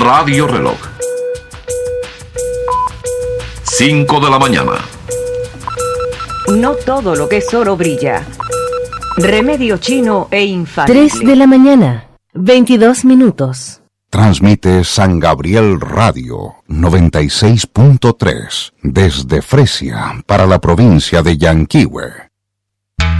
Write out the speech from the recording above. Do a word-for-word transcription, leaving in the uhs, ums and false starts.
Radio Reloj. cinco de la mañana. No todo lo que es oro brilla. Remedio chino e infalible. tres de la mañana, veintidós minutos. Transmite San Gabriel Radio noventa y seis punto tres desde Fresia para la provincia de Yanquihue.